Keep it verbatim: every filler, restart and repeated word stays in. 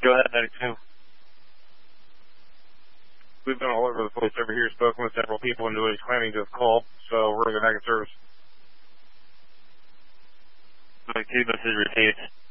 Go ahead, ninety-two. We've been all over the place over here, spoken with several people, and nobody's claiming to have called, so we're going to go back in service. ninety-two, message received.